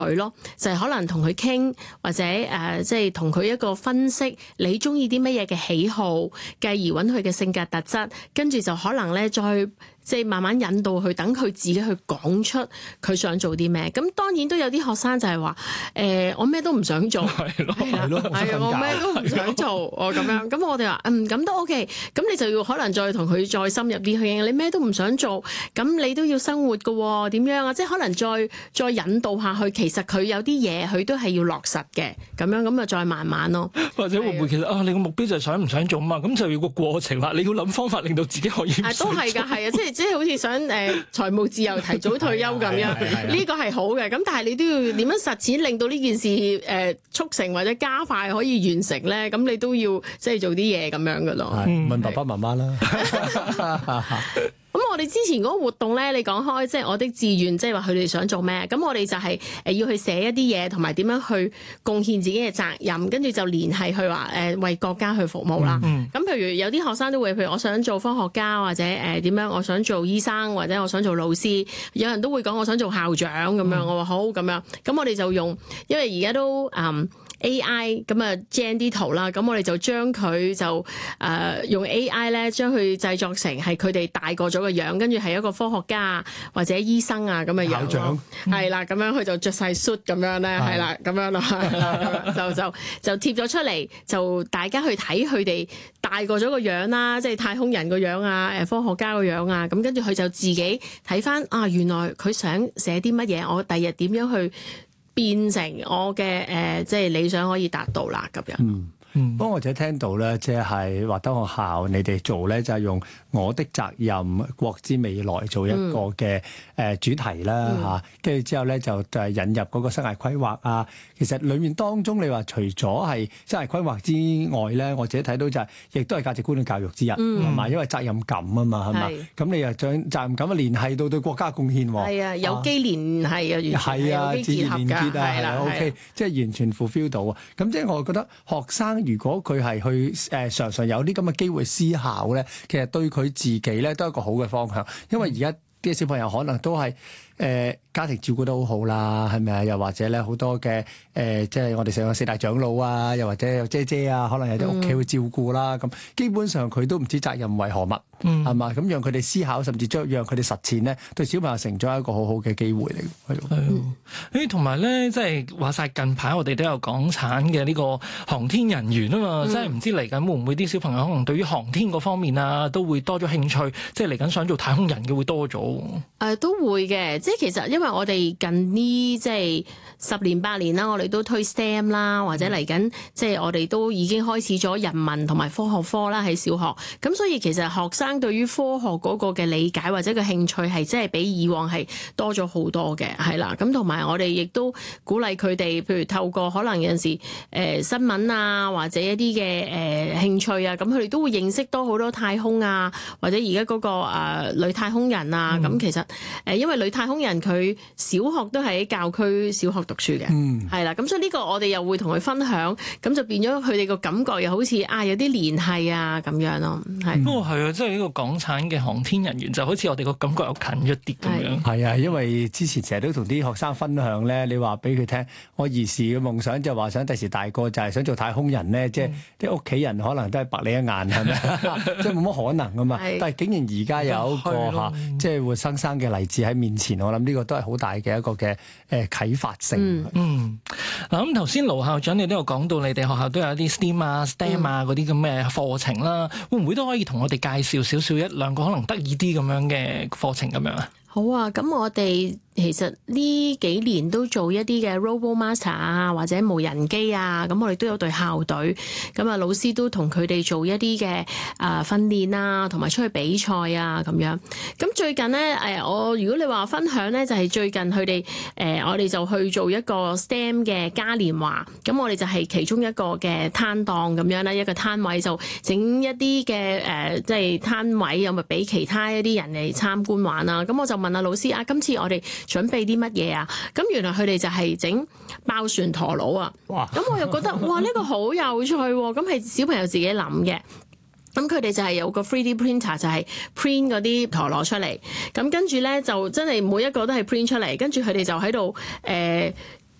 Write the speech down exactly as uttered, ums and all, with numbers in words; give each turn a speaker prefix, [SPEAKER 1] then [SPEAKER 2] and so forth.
[SPEAKER 1] 佢咯，就係、是、可能同佢傾，或者誒，即係同佢一個分析，你中意啲乜嘢嘅喜好，繼而揾佢嘅性格特質，跟住就可能咧再即係慢慢引導佢，等佢自己去講出佢想做啲咩。咁當然都有啲學生就係話誒，我咩都唔想做，
[SPEAKER 2] 係咯，
[SPEAKER 1] 係咯，係啊，我咩都唔想做，我咁樣。咁我哋話嗯，咁都 OK。咁你就要可能再同佢再深入啲去傾，你咩都唔想做，咁你都要生活㗎喎，點樣啊？即係可能再再引導下去，其實佢有啲嘢佢都係要落實嘅，咁樣咁就再慢慢咯。
[SPEAKER 2] 或者會唔會其實啊，你個目標就係想唔想做嘛？咁就要個過程啦，你要諗方法令到自己可以唔想做。
[SPEAKER 1] 都係㗎，係啊，即係即係好似想誒、呃、財務自由、提早退休咁樣，呢個係好嘅。咁但係你都要點樣實踐，令到呢件事誒、呃、促成或者加快可以完成咧？咁你都要即係做啲嘢咁樣㗎咯。
[SPEAKER 3] 問爸爸媽媽啦。
[SPEAKER 1] 咁我哋之前嗰個活動咧，你講開即係我的志願，即係話佢哋想做咩？咁我哋就係誒要去寫一啲嘢，同埋點樣去貢獻自己嘅責任，跟住就聯繫去話誒為國家去服務啦。咁、嗯、譬如有啲學生都會，譬如我想做科學家，或者誒點樣，我想做醫生，或者我想做老師。有人都會講我想做校長咁樣，嗯、我話好咁樣。咁我哋就用，因為而家都嗯。A I 咁啊 gen 啲圖啦，咁我哋就將佢就誒、呃、用 A I 咧，將佢製作成係佢哋大個咗嘅樣，跟住係一個科學家或者醫生啊咁嘅樣咯，係啦，咁樣佢就着晒 suit 咁樣咧，係啦，咁樣咯，就就就貼咗出嚟，就大家去睇佢哋大個咗個樣啦，即係太空人個樣啊，誒科學家個樣啊，咁跟住佢就自己睇翻啊，原來佢想寫啲乜嘢，我第日點樣去變成我嘅誒、呃，即係理想可以達到啦咁樣。
[SPEAKER 3] 嗯嗯，不過我就聽到咧，即係華德學校你哋做咧，就係用我的責任國之未來做一個嘅誒主題啦嚇，跟住、嗯、之後咧就就係引入嗰個生涯規劃啊。其實裡面當中你話除咗係生涯規劃之外咧，我自己睇到就係、是、亦都係價值觀嘅教育之一，係嘛、嗯？因為責任感啊嘛，係嘛？咁是你又將責任感啊聯繫到對國家貢獻喎。係啊，
[SPEAKER 1] 有機聯繫啊，完全係
[SPEAKER 3] 啊，
[SPEAKER 1] 有機結合㗎，
[SPEAKER 3] 係啦，OK，即係完全 fulfill 到啊。咁即係我覺得學生如果佢係去誒常常有啲咁嘅機會思考咧，其實對佢自己咧都係一個好嘅方向，因為而家啲小朋友可能都係誒、呃、家庭照顧得好好啦，係咪啊？又或者咧好多嘅誒、呃，即係我哋成個四大長老啊，又或者有姐姐啊，可能有啲屋企去照顧啦，咁、嗯、基本上佢都唔知責任為何物，係嘛、嗯？咁讓佢哋思考，甚至將讓佢哋實踐咧，對小朋友成長係一個好好嘅機會嚟。係
[SPEAKER 2] 咯，誒同埋咧，即係話晒近排我哋都有港產嘅呢個航天人員啊嘛，即係唔知嚟緊會唔會啲小朋友可能對於航天嗰方面啊都會多咗興趣，即係嚟緊想做太空人嘅會多咗。誒、
[SPEAKER 1] 呃、都會嘅，即係其實因為我哋近呢即係十年八年啦，我哋都推 STEM 啦，或者嚟緊即係我哋都已經開始咗人文同埋科學科啦喺小學，咁所以其實學生對於科學嗰個嘅理解或者個興趣係真係比以往係多咗好多嘅，係啦。咁同埋我哋亦都鼓勵佢哋，譬如透過可能有陣時誒、呃、新聞啊，或者一啲嘅誒興趣啊，咁佢哋都會認識多好多太空啊，或者而家嗰個誒、呃、女太空人啊，咁、嗯、其實誒、呃、因為女太空人佢小學都係喺教區小學讀書嘅，係啦、嗯，咁所以呢個我哋又會同佢分享，咁就變咗佢哋個感覺又好似啊有啲聯繫啊咁樣咯，係。
[SPEAKER 2] 不過係啊，即係呢個港產嘅航天人員就好似我哋個感覺又近一啲咁樣。
[SPEAKER 3] 係啊，因為之前成日都同啲學生分享咧，你話俾佢聽，我兒時嘅夢想就話想第時大個就係想做太空人咧，即係啲屋企人可能都係白你一眼，係咪？即係冇乜可能噶嘛。是但係竟然而家有一個嚇，即係活生生嘅例子喺面前，我諗呢個都係好大嘅一個嘅誒啟發性。
[SPEAKER 2] 嗯，嗱咁頭先盧校長你都有講到，你哋學校都有一啲 STEAM 啊、STEM 啊嗰啲咁嘅課程啦，會唔會都可以同我哋介紹少少一兩個可能得意啲咁樣嘅課程咁樣啊？
[SPEAKER 1] 好啊，咁我哋其實呢幾年都做一啲嘅 Robo Master 啊，或者無人機啊，咁我哋都有隊校隊，咁啊老師都同佢哋做一啲嘅啊訓練啊，同埋出去比賽啊咁樣。咁最近咧誒，我如果你話分享咧，就係、是、最近佢哋誒，我哋就去做一個 STEM 嘅嘉年華，咁我哋就係其中一個嘅攤檔咁樣啦，一個攤位就整一啲嘅誒，即係攤位有咪俾其他一啲人嚟參觀玩啊？咁我就問下老師啊，今次我哋準備啲乜嘢啊？咁原來佢哋就係整爆旋陀螺啊！哇！咁我又覺得哇，呢、這個好有趣喎！咁係小朋友自己諗嘅。咁佢哋就係有個 three D printer 就係 print 嗰啲陀螺出嚟，咁跟住咧就真係每一個都係 print 出嚟，跟住佢哋就喺度誒